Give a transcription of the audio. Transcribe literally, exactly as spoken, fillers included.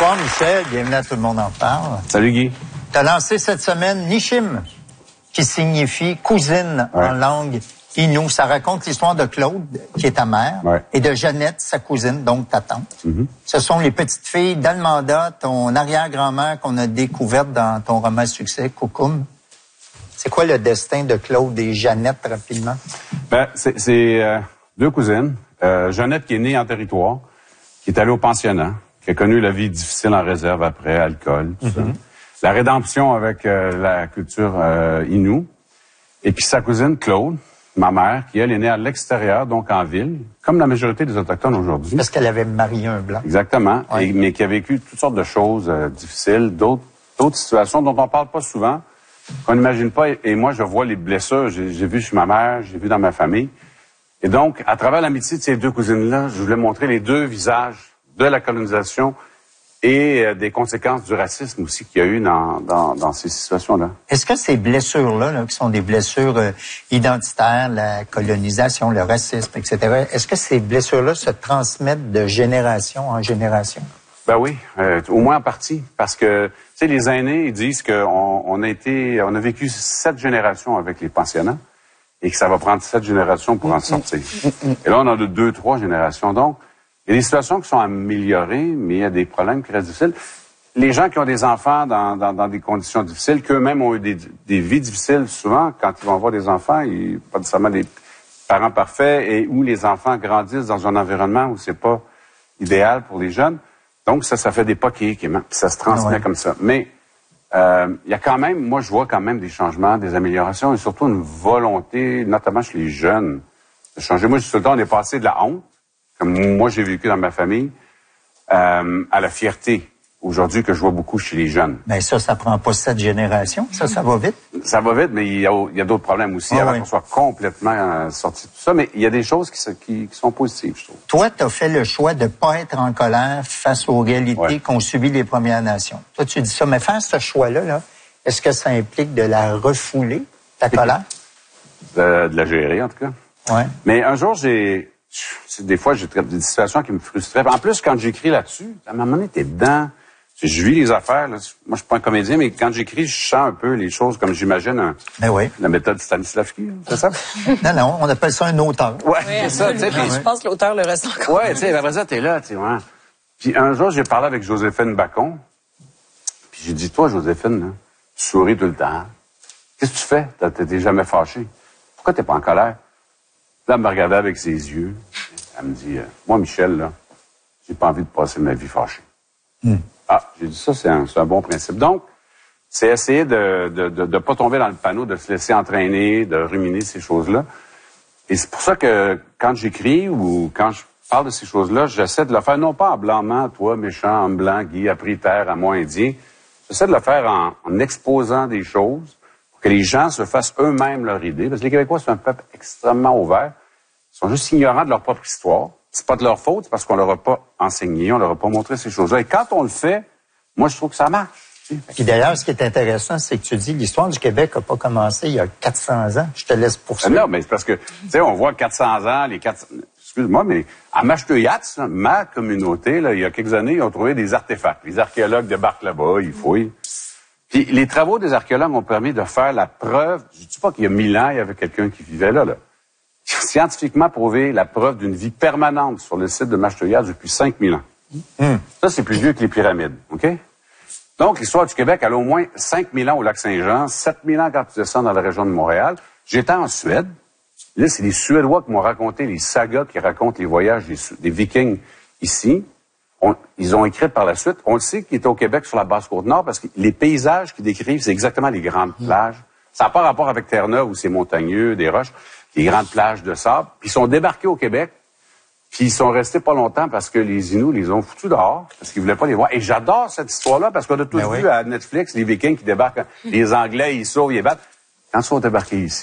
Bonsoir, Michel. Bienvenue à Tout le monde en parle. Salut, Guy. Tu as lancé cette semaine Nishim, qui signifie cousine ouais. en langue Innu. Ça raconte l'histoire de Claude, qui est ta mère, ouais. et de Jeannette, sa cousine, donc ta tante. Mm-hmm. Ce sont les petites filles d'Almanda, ton arrière-grand-mère qu'on a découverte dans ton roman succès, Coucoum. C'est quoi le destin de Claude et Jeannette, rapidement? Ben, c'est, c'est euh, deux cousines. Euh, Jeannette qui est née en territoire, qui est allée au pensionnat, qui a connu la vie difficile en réserve après, alcool, tout mm-hmm. ça. La rédemption avec euh, la culture euh, Innu. Et puis sa cousine Claude, ma mère, qui elle est née à l'extérieur, donc en ville, comme la majorité des Autochtones aujourd'hui. Parce qu'elle avait marié un Blanc. Exactement, ouais. et, mais qui a vécu toutes sortes de choses euh, difficiles, d'autres, d'autres situations dont on parle pas souvent, qu'on n'imagine pas. Et, et moi, je vois les blessures, j'ai, j'ai vu chez ma mère, j'ai vu dans ma famille. Et donc, à travers l'amitié de ces deux cousines-là, je voulais montrer les deux visages de la colonisation et euh, des conséquences du racisme aussi qu'il y a eu dans, dans, dans ces situations-là. Est-ce que ces blessures-là, là, qui sont des blessures euh, identitaires, la colonisation, le racisme, et cetera, est-ce que ces blessures-là se transmettent de génération en génération? Ben oui, euh, au moins en partie, parce que tu sais, les aînés ils disent qu'on on a été, on a vécu sept générations avec les pensionnats et que ça va prendre sept générations pour en sortir. Et là, on en a deux, trois générations, donc. Il y a des situations qui sont améliorées, mais il y a des problèmes qui restent difficiles. Les gens qui ont des enfants dans, dans, dans des conditions difficiles, qu'eux-mêmes ont eu des, des vies difficiles, souvent, quand ils vont avoir des enfants, ils pas nécessairement des parents parfaits, et où les enfants grandissent dans un environnement où c'est pas idéal pour les jeunes. Donc, ça, ça fait des poquets, puis ça se transmet ouais. comme ça. Mais euh, il y a quand même, moi, je vois quand même des changements, des améliorations, et surtout une volonté, notamment chez les jeunes, de changer. Moi, tout le temps, on est passé de la honte, comme moi j'ai vécu dans ma famille, euh, à la fierté aujourd'hui que je vois beaucoup chez les jeunes. Mais ça, ça prend pas sept générations, ça, ça va vite. Ça va vite, mais il y a, il y a d'autres problèmes aussi, ah, avant oui. qu'on soit complètement euh, sorti de tout ça. Mais il y a des choses qui, qui, qui sont positives, je trouve. Toi, tu as fait le choix de pas être en colère face aux réalités ouais. qu'ont subies les Premières Nations. Toi, tu dis ça, mais faire ce choix-là, là, est-ce que ça implique de la refouler, ta colère? De, de la gérer, en tout cas. Ouais. Mais un jour, j'ai... Des fois, j'ai des situations qui me frustraient. En plus, quand j'écris là-dessus, à un moment donné, t'es dedans. Je vis les affaires. Là. Moi, je suis pas un comédien, mais quand j'écris, je sens un peu les choses comme j'imagine un, ben oui. la méthode Stanislavski, c'est ça? Non, non, on appelle ça un auteur. Ouais, oui, c'est ça. Je ouais. pense que l'auteur le reste encore. Ouais, tu sais, après ça, t'es là, tu sais, ouais. Puis un jour, j'ai parlé avec Joséphine Bacon. Puis j'ai dit, toi, Joséphine, là, tu souris tout le temps. Qu'est-ce que tu fais? T'es jamais fâché. Pourquoi t'es pas en colère? Là, elle me regardait avec ses yeux. Elle me dit, euh, moi, Michel, là, j'ai pas envie de passer ma vie fâchée. Mm. Ah, j'ai dit ça, c'est un, c'est un bon principe. Donc, c'est essayer de de, de de pas tomber dans le panneau, de se laisser entraîner, de ruminer ces choses-là. Et c'est pour ça que quand j'écris ou quand je parle de ces choses-là, j'essaie de le faire non pas en blâmant, toi, méchant, en blanc, Guy, a pris terre, à moi, indien. J'essaie de le faire en, en exposant des choses pour que les gens se fassent eux-mêmes leur idée. Parce que les Québécois, c'est un peuple extrêmement ouvert. Ils sont juste ignorants de leur propre histoire. C'est pas de leur faute, c'est parce qu'on leur a pas enseigné, on leur a pas montré ces choses-là. Et quand on le fait, moi, je trouve que ça marche. Tu sais. Puis d'ailleurs, ce qui est intéressant, c'est que tu dis l'histoire du Québec a pas commencé il y a quatre cents ans. Je te laisse poursuivre. Non, mais c'est parce que, tu sais, on voit quatre cents ans, les quatre cents... Excuse-moi, mais à Mashteuiatz, ma communauté, là, il y a quelques années, ils ont trouvé des artefacts. Les archéologues débarquent là-bas, ils fouillent. Puis les travaux des archéologues ont permis de faire la preuve... Je dis pas qu'il y a mille ans, il y avait quelqu'un qui vivait là, là. Scientifiquement prouvé la preuve d'une vie permanente sur le site de Mashteuiatz depuis cinq mille ans. Mm. Ça, c'est plus vieux que les pyramides, OK? Donc, l'histoire du Québec, elle a au moins cinq mille ans au lac Saint-Jean, sept mille ans quand tu descends dans la région de Montréal. J'étais en Suède. Là, c'est les Suédois qui m'ont raconté les sagas qui racontent les voyages des, des Vikings ici. On, ils ont écrit par la suite. On le sait qu'ils étaient au Québec sur la Basse-Côte-Nord parce que les paysages qu'ils décrivent, c'est exactement les grandes mm. plages. Ça n'a pas rapport avec Terre-Neuve où c'est montagneux, des roches. Les grandes plages de sable, puis ils sont débarqués au Québec, puis ils sont restés pas longtemps parce que les Inuits les ont foutus dehors, parce qu'ils voulaient pas les voir. Et j'adore cette histoire-là, parce qu'on a tous ben vu oui. à Netflix les Vikings qui débarquent, les Anglais, ils sauvent, ils battent. Quand ils sont débarqués ici,